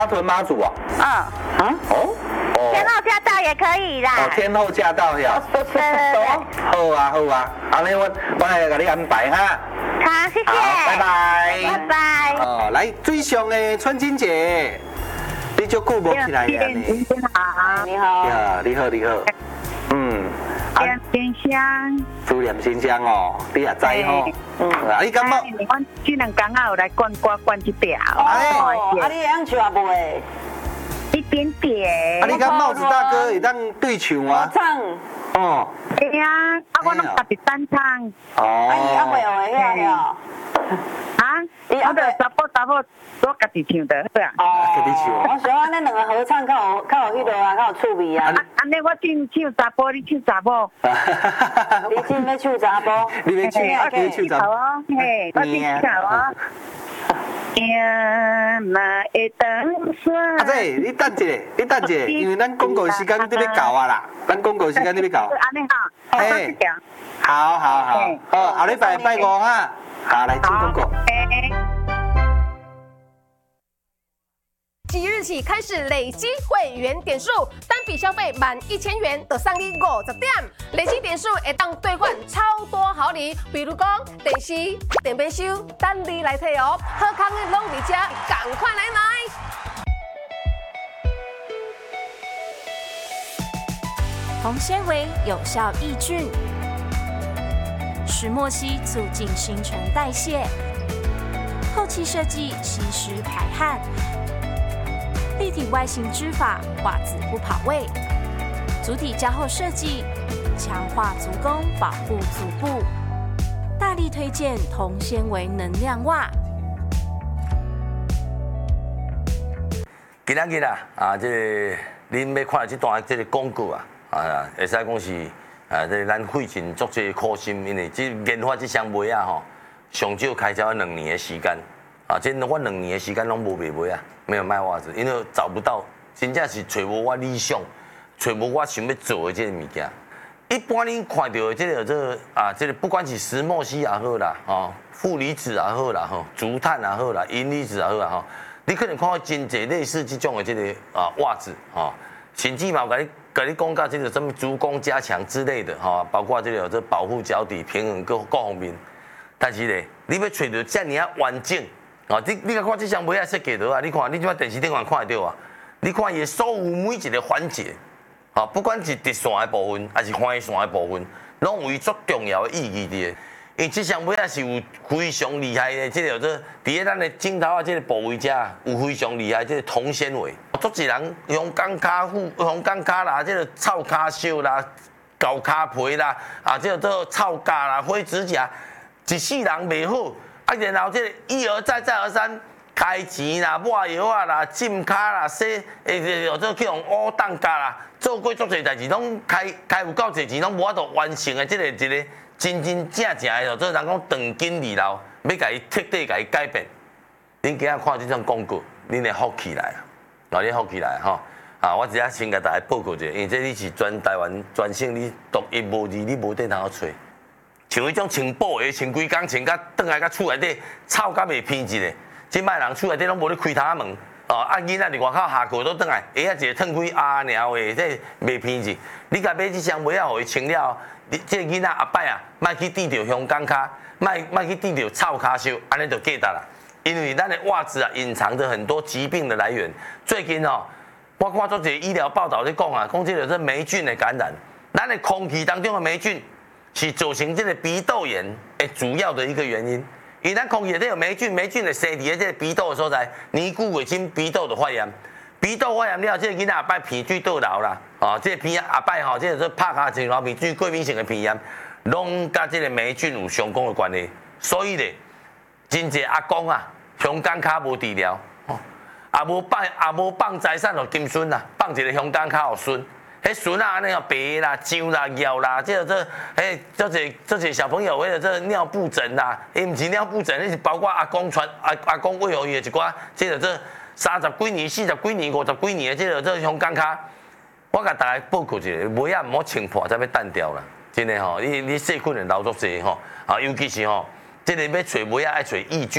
沙屯妈祖啊？哦。 天后驾到也可以啦。 哦，天后驾到呀。 对。 好啊好啊，安尼我来给你安排哈。 好，谢谢。 好，拜拜。 拜拜。 哦，来最上的春金姐，你就顾不起来呀你。 好， 你好。 你好。 莲香。 珠帘新香哦，你也知吼。你感觉？ 我这两天啊有来灌歌灌一条。 你会晓唱无诶？ 一点点。 你跟帽子大哥会当对唱啊？ 唱。 哦。 对呀，我拢特别单唱。 哦。 你阿妹会晓？ 我着查甫，我家己唱的，对啊。 家己唱。 我想安尼两个合唱，较有迄落啊，较有趣味啊。 安尼我唱查甫，你唱查某。 你真要唱查甫？ 你要唱查甫？ 嘿，我唱查某。嘛会当山。 阿姐，你等一下，因为咱广告时间你要到啊啦，咱广告时间你要到。 安尼哈，嘿， 好，下礼拜拜五哈，好来进广告。 即日起开始累积会员点数，单笔消费满1000元就送你50点，累积点数会当兑换超多好礼，比如讲电视、电冰箱，等你来摕哦。好康的拢伫这，赶快来买！ 红纤维有效抑菌，石墨烯促进新陈代谢，后期设计吸湿排汗。立体外形织法，袜子不跑位；足底加厚设计，强化足弓，保护足部。大力推荐铜纤维能量袜。 今仔日这恁要看这段这个广告会使讲是这咱费尽足济苦心，因为这研发这双鞋吼，上少开销2年的时间。这我2年的时间拢无卖鞋没有卖袜子，因为找不到，真正是找无我理想，找无我想要做的这个物件。一般恁看到的这个不管是石墨烯也好啦，负离子也好啦，竹炭也好啦，银离子也好啦，你可能看到真侪类似这种的这个袜子，甚至嘛甲你讲到这个什么足弓加强之类的，包括这个保护脚底平衡各方面。但是咧，你要找到这么完整。你看这双鞋设计到你看你即摆电视顶看得到你看伊所有每一个环节，不管是直线的部分，还是宽线的部分，拢有伊足重要的意义伫。因为这双鞋是有非常厉害的，即个伫咧咱的颈头这个部位遮有非常厉害这个铜纤维。足一人用钢卡啦，这个臭卡烧啦、狗卡皮啦，这个臭甲啦、灰指甲，一世人袂好。然后这个一而再再而三开钱啦、抹药啦、浸卡啦、洗或者去用乌当家啦，做过足侪代志，拢开有够侪钱，拢无法度完成的这个一个真正的，或者人讲长筋利落，要甲伊彻底甲伊改变。恁今仔看这种广告，恁会福起来你福起来吼。我只先甲大家报告一下，因为这你是全台湾全省你独一无二，你无得通好找。像迄种穿布鞋、穿规工、穿甲倒来甲厝内底臭甲袂偏一个，即摆人厝内底拢无咧开头门，囡仔伫外口下课都倒来，鞋仔一个脱开鸟的，这袂偏一。你甲买这双鞋互伊穿了，你这个囡仔后摆莫去滴着香港卡，莫去滴着臭卡烧，安尼就过达啦。因为咱的袜子隐藏着很多疾病的来源。最近我看做一个医疗报道在讲这个是霉菌的感染，咱的空气当中的霉菌。是造成这个鼻窦炎的主要的一个原因，因为咱空气内底有霉菌，霉菌会生伫咧这个鼻窦的所在，年久月深鼻窦就发炎，鼻窦发炎了，这个囡仔后摆鼻水倒流啦，这个鼻后摆这个做拍卡前流鼻水过敏性的鼻炎，拢甲这个霉菌有相关的关系，所以咧，真侪阿公香港卡无治疗，也无放财产互金孙啦，放一个香港卡互孙。迄孙安尼白啦、痒啦、咬啦，这足侪小朋友为了这尿布疹啦，毋是尿布疹，迄是包括阿公喂互伊的一寡，这30几年、40几年、50几年的这香港卡，我甲大家报告一下，鞋毋好穿破，才要单掉啦。真的你细菌会流足济尤其是这个要找鞋爱找抑菌。